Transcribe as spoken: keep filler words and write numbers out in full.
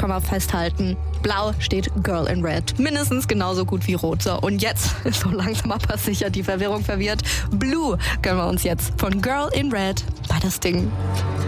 schon mal festhalten. Blau steht Girl in Red. Mindestens genauso gut wie Rot. So, und jetzt ist so langsam aber sicher die Verwirrung verwirrt. Blue gönnen wir uns jetzt von Girl in Red bei das Ding.